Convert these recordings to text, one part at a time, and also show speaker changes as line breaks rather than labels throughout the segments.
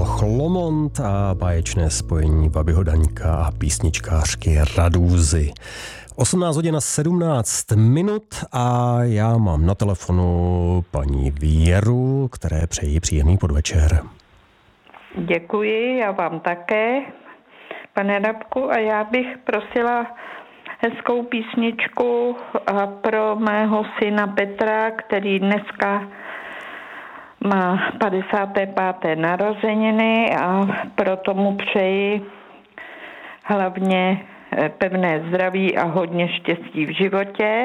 divadlo Chlomont a báječné spojení Babiho Daňka a písničkářky Radúzy. 18 hodin a 17 minut a já mám na telefonu paní Věru, které přeji příjemný podvečer.
Děkuji, já vám také, pane Rabku, a já bych prosila hezkou písničku pro mého syna Petra, který dneska má 55. narozeniny a proto mu přeji hlavně pevné zdraví a hodně štěstí v životě.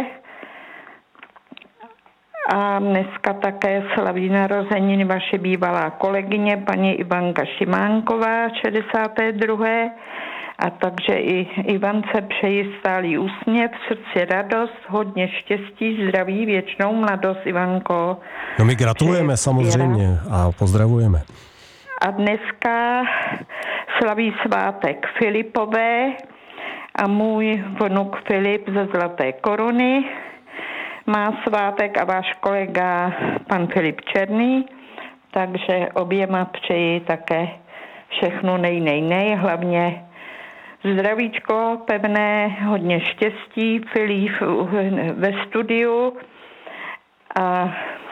A dneska také slaví narozeniny vaše bývalá kolegyně, paní Ivanka Šimánková, 62. A takže i Ivance přeji stálý úsměv, v srdci radost, hodně štěstí, zdraví, věčnou mladost, Ivanko.
No my gratulujeme samozřejmě a pozdravujeme.
A dneska slaví svátek Filipové a můj vnuk Filip ze Zlaté Koruny má svátek a váš kolega pan Filip Černý, takže oběma přeji také všechno nej, hlavně zdravíčko pevné, hodně štěstí, Filip ve studiu a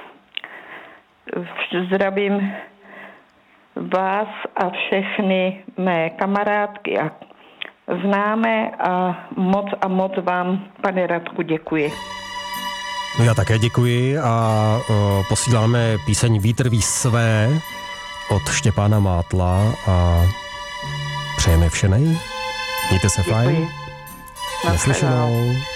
zdravím vás a všechny mé kamarádky a známé a moc vám, pane Radku, děkuji.
No já také děkuji a posíláme píseň Vítr ví své od Štěpána Mátla a přejeme vše nej. Mějte se fajn. Naslyšenou.